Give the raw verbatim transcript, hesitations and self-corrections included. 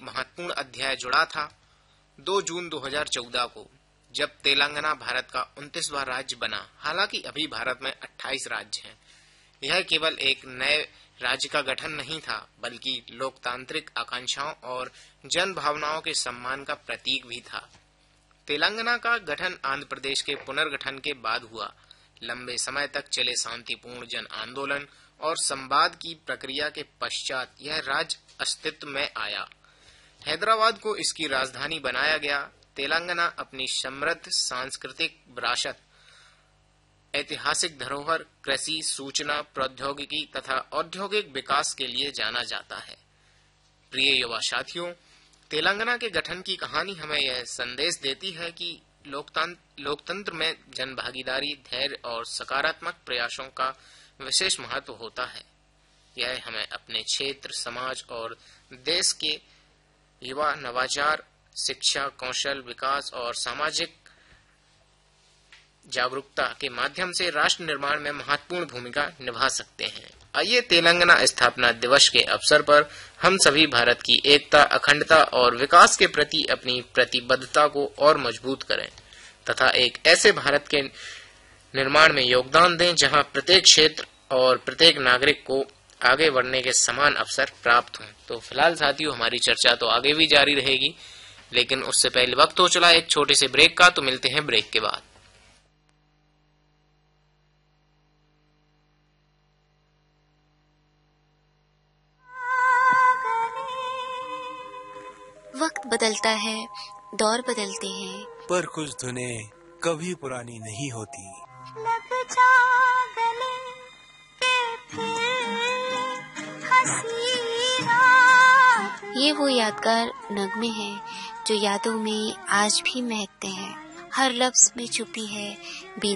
महत्वपूर्ण अध्याय जुड़ा था दो जून दो हज़ार चौदह को, जब तेलंगाना भारत का उनतीसवां राज्य बना। हालांकि अभी भारत में अट्ठाईस राज्य हैं। यह केवल एक नए राज्य का गठन नहीं था, बल्कि लोकतांत्रिक आकांक्षाओं और जन भावनाओं के सम्मान का प्रतीक भी था। तेलंगाना का गठन आंध्र प्रदेश के पुनर्गठन के बाद हुआ। लंबे समय तक चले शांतिपूर्ण जन आंदोलन और संवाद की प्रक्रिया के पश्चात यह राज्य अस्तित्व में आया। हैदराबाद को इसकी राजधानी बनाया गया। तेलंगाना अपनी समृद्ध सांस्कृतिक विरासत, ऐतिहासिक धरोहर, कृषि, सूचना प्रौद्योगिकी तथा औद्योगिक विकास के लिए जाना जाता है। प्रिय युवा साथियों, तेलंगाना के गठन की कहानी हमें यह संदेश देती है कि लोकतंत्र लोकतंत्र में जन भागीदारी, धैर्य और सकारात्मक प्रयासों का विशेष महत्व होता है। यह हमें अपने क्षेत्र, समाज और देश के युवा नवाचार, शिक्षा, कौशल विकास और सामाजिक जागरूकता के माध्यम से राष्ट्र निर्माण में महत्वपूर्ण भूमिका निभा सकते हैं। आइए तेलंगाना स्थापना दिवस के अवसर पर हम सभी भारत की एकता, अखंडता और विकास के प्रति अपनी प्रतिबद्धता को और मजबूत करें तथा एक ऐसे भारत के निर्माण में योगदान दें जहां प्रत्येक क्षेत्र और प्रत्येक नागरिक को आगे बढ़ने के समान अवसर प्राप्त हों। तो फिलहाल साथियों, हमारी चर्चा तो आगे भी जारी रहेगी, लेकिन उससे पहले वक्त हो चला एक छोटे से ब्रेक का। तो मिलते हैं ब्रेक के बाद। वक्त बदलता है, दौर बदलते हैं, पर कुछ धुनें कभी पुरानी नहीं होती। लग जा गले के फिर हंसी रात। ये वो यादगार नगमे हैं जो यादों में आज भी महकते हैं। हर लफ्ज में छुपी है